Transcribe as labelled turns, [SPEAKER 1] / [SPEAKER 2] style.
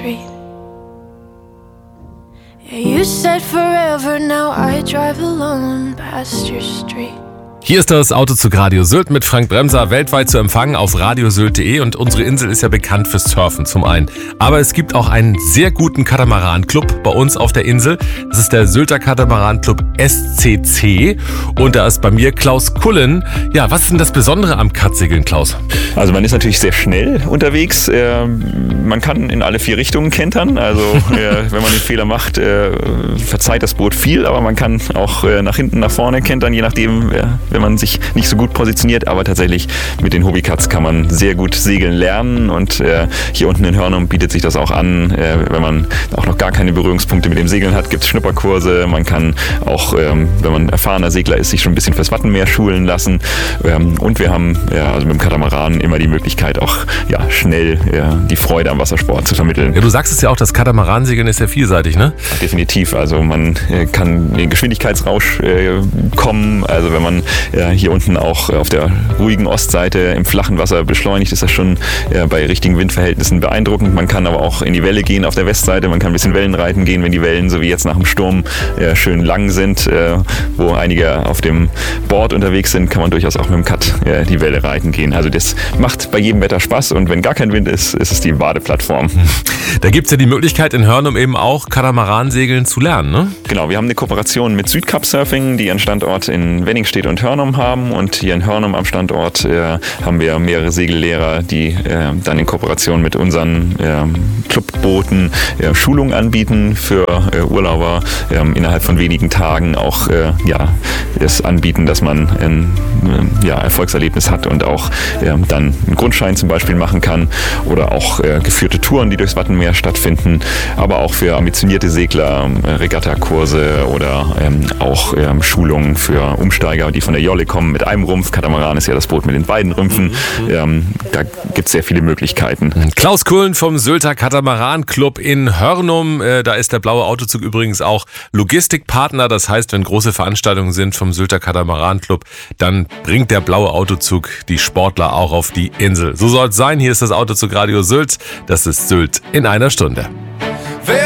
[SPEAKER 1] Street. Yeah, you said forever, now I drive alone past your street.
[SPEAKER 2] Hier ist das Autozug Radio Sylt mit Frank Bremser, weltweit zu empfangen auf radiosylt.de, und unsere Insel ist ja bekannt fürs Surfen zum einen. Aber es gibt auch einen sehr guten Katamaran-Club bei uns auf der Insel. Das ist der Sylter Katamaran-Club SCC, und da ist bei mir Klaus Kullen. Ja, was ist denn das Besondere am Katsegeln, Klaus?
[SPEAKER 3] Also man ist natürlich sehr schnell unterwegs. Man kann in alle 4 Richtungen kentern. Also wenn man den Fehler macht, verzeiht das Boot viel, aber man kann auch nach hinten, nach vorne kentern, je nachdem, wenn man sich nicht so gut positioniert. Aber tatsächlich mit den Hobbycats kann man sehr gut segeln lernen, und hier unten in Hörnum bietet sich das auch an. Wenn man auch noch gar keine Berührungspunkte mit dem Segeln hat, gibt es Schnupperkurse. Man kann auch, wenn man erfahrener Segler ist, sich schon ein bisschen fürs Wattenmeer schulen lassen. Und wir haben also mit dem Katamaran immer die Möglichkeit, auch schnell die Freude am Wassersport zu vermitteln.
[SPEAKER 2] Ja, du sagst es ja auch, das Katamaransegeln ist ja vielseitig, ne?
[SPEAKER 3] Definitiv. Also man kann in den Geschwindigkeitsrausch kommen. Also wenn man hier unten auch auf der ruhigen Ostseite im flachen Wasser beschleunigt, ist das schon bei richtigen Windverhältnissen beeindruckend. Man kann aber auch in die Welle gehen auf der Westseite. Man kann ein bisschen Wellenreiten gehen, wenn die Wellen, so wie jetzt nach dem Sturm, schön lang sind, wo einige auf dem Board unterwegs sind, kann man durchaus auch mit dem Kat die Welle reiten gehen. Also das macht bei jedem Wetter Spaß, und wenn gar kein Wind ist, ist es die Badeplattform.
[SPEAKER 2] Da gibt es ja die Möglichkeit, in Hörnum eben auch Katamaransegeln zu lernen, ne?
[SPEAKER 3] Genau, wir haben eine Kooperation mit Südkap Surfing, die einen Standort in Wenningstedt und Hörnum haben, und hier in Hörnum am Standort haben wir mehrere Segellehrer, die dann in Kooperation mit unseren Clubbooten Schulungen anbieten für Urlauber, innerhalb von wenigen Tagen auch es anbieten, dass man ein Erfolgserlebnis hat und auch dann einen Grundschein zum Beispiel machen kann, oder auch geführte Touren, die durchs Wattenmeer stattfinden, aber auch für ambitionierte Segler Regattakurse oder auch Schulungen für Umsteiger, die von der Jolle kommen mit einem Rumpf. Katamaran ist ja das Boot mit den beiden Rümpfen. Da gibt es sehr viele Möglichkeiten.
[SPEAKER 2] Klaus Kullen vom Sylter Katamaran Club in Hörnum. Da ist der Blaue Autozug übrigens auch Logistikpartner. Das heißt, wenn große Veranstaltungen sind vom Sylter Katamaran Club, dann bringt der Blaue Autozug die Sportler auch auf die Insel. So soll es sein. Hier ist das Autozug Radio Sylt. Das ist Sylt in einer Stunde.